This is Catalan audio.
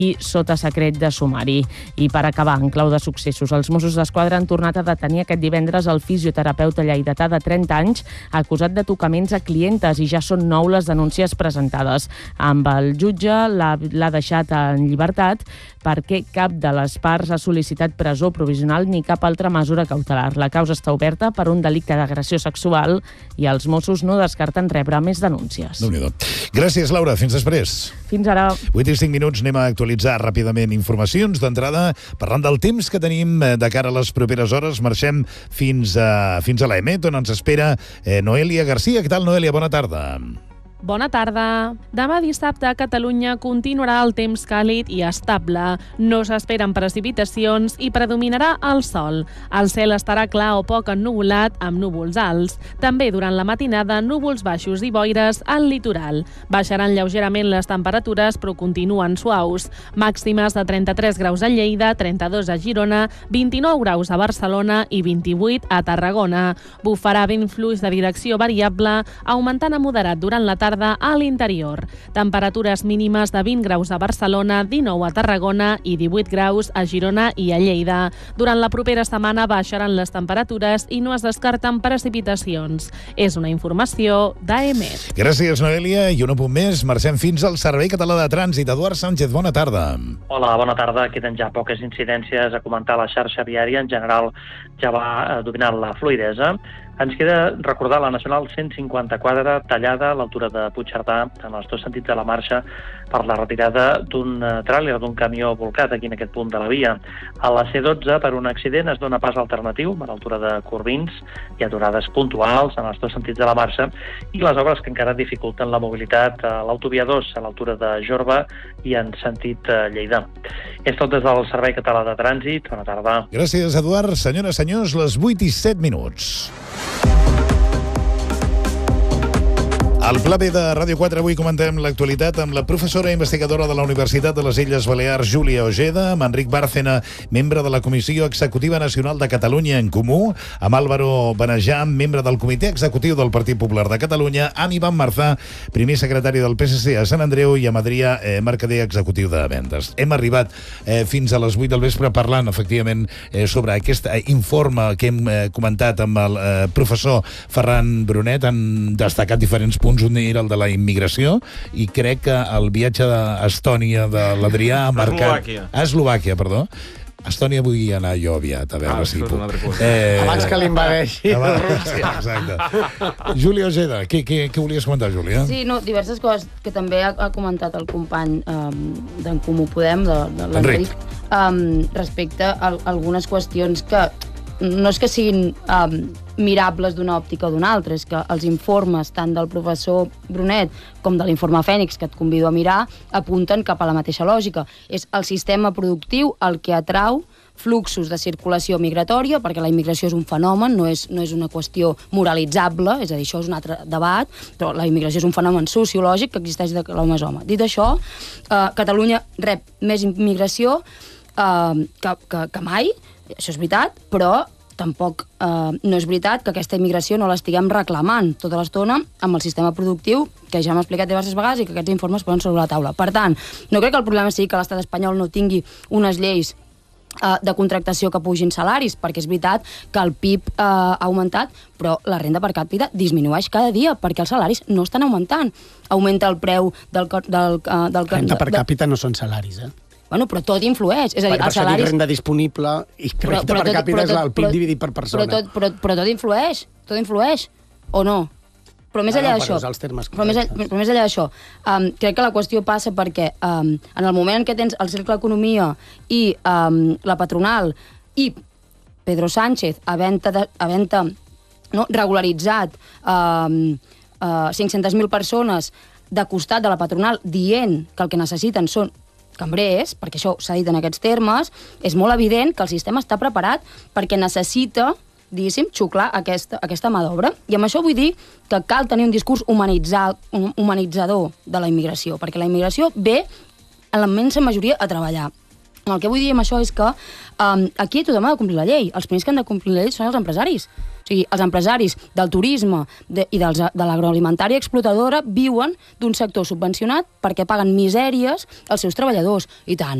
i sota secret de sumari. I per acabar, en clau de successos, els Mossos d'Esquadra han tornat a detenir aquest divendres el fisioterapeuta lleidatà de 30 anys acusat de tocaments a clientes i ja són 9 les denúncies presentades. Amb el jutge l'ha deixat en llibertat perquè cap de les parts ha sol·licitat presó provisional ni cap altra mesura cautelar. La causa està oberta per un delicte d'agressió sexual i els Mossos no descarten rebre més denúncies. Déu-n'hi-do. Gràcies, Laura. Fins després. Fins ara. 8:05, anem a actualitzar ràpidament informacions. D'entrada, parlant del temps que tenim de cara a les properes hores, marxem fins a l'EMET, on ens espera Noelia Garcia. Què tal, Noelia? Bona tarda. Bona tarda. Demà dissabte a Catalunya continuarà el temps càlid i estable. No s'esperen precipitacions i predominarà el sol. El cel estarà clar o poc ennuvolat amb núvols alts. També durant la matinada núvols baixos i boires al litoral. Baixaran lleugerament les temperatures però continuen suaus. Màximes de 33 graus a Lleida, 32 a Girona, 29 graus a Barcelona i 28 a Tarragona. Bufarà vent fluix de direcció variable, augmentant a moderat durant la tarda a l'interior. Temperatures mínimes de 20 graus a Barcelona, 19 a Tarragona i 18 graus a Girona i a Lleida. Durant la propera setmana baixaran les temperatures i no es descarten precipitacions. És una informació d'AEMET. Gràcies, Noelia. I un apunt més, marxem fins al Servei Català de Trànsit. Eduard Sánchez, bona tarda. Hola, bona tarda. Queden ja poques incidències a comentar. La xarxa viària en general ja va dominant la fluidesa. Ens queda recordar la Nacional 154 tallada a l'altura de Puigcerdà en els dos sentits de la marxa per la retirada d'un tràiler, d'un camió volcat aquí en aquest punt de la via. A la C12, per un accident, es dona pas alternatiu a l'altura de Corbins. Hi ha aturades puntuals en els dos sentits de la marxa i les obres que encara dificulten la mobilitat a l'autovia 2 a l'altura de Jorba i en sentit Lleida. És tot des del Servei Català de Trànsit. Bona tarda. Gràcies, Eduard. Senyores, senyors, les 8:07. Al Pla B de Ràdio 4 avui comentem l'actualitat amb la professora investigadora de la Universitat de les Illes Balears, Júlia Ojeda, amb Enric Bárcena, membre de la Comissió Executiva Nacional de Catalunya en Comú, amb Álvaro Benejam, membre del Comitè Executiu del Partit Popular de Catalunya, amb Ivan Marzà, primer secretari del PSC a Sant Andreu, i amb Adrià Mercader, executiu de vendes. Hem arribat fins a les 8 del vespre parlant, efectivament, sobre aquest informe que hem comentat amb el professor Ferran Brunet. Han destacat diferents punts. Un era el de la immigració i crec que el viatge d'Estònia de l'Adrià ha marcat... Eslovàquia, perdó. Estònia vull anar jo aviat, a veure si puc. Abans que l'invadeixi Rússia. Exacte. Júlia Ojeda, què volies comentar, Júlia? Sí, diverses coses que també ha comentat el company d'en Comú Podem, de l'Enric, respecte a algunes qüestions que no és que siguin mirables d'una òptica o d'una altra, és que els informes tant del professor Brunet com de l'informe Fènix, que et convido a mirar, apunten cap a la mateixa lògica. És el sistema productiu el que atrau fluxos de circulació migratòria, perquè la immigració és un fenomen, no és una qüestió moralitzable, és a dir, això és un altre debat, però la immigració és un fenomen sociològic que existeix de l'home és home. Dit això, Catalunya rep més immigració que mai, això és veritat, però tampoc no és veritat que aquesta immigració no l'estiguem reclamant tota l'estona amb el sistema productiu, que ja hem explicat diverses vegades i que aquests informes posen sobre la taula. Per tant, no crec que el problema sigui que l'estat espanyol no tingui unes lleis de contractació que pugin salaris, perquè és veritat que el PIB ha augmentat, però la renda per càpita disminueix cada dia, perquè els salaris no estan augmentant. Augmenta el preu del renda per càpita no són salaris, Bueno, però tot influeix. És a dir, els salaris... renda disponible i renda per càpita és el PIB dividit per persona. Però tot influeix, o no? Però més enllà d'això, crec que la qüestió passa perquè en el moment en què tens el Cercle d'Economia i la patronal i Pedro Sánchez havent regularitzat 500.000 persones de costat de la patronal dient que el que necessiten són cambrers, perquè això s'ha dit en aquests termes, és molt evident que el sistema està preparat perquè necessita, diguéssim, xuclar aquesta mà d'obra. I amb això vull dir que cal tenir un discurs humanitzador de la immigració, perquè la immigració ve, en la immensa majoria, a treballar. El que vull dir amb això és que aquí tothom ha de complir la llei. Els primers que han de complir la llei són els empresaris. O sigui, els empresaris del turisme i de l'agroalimentària explotadora viuen d'un sector subvencionat perquè paguen misèries als seus treballadors. I tant,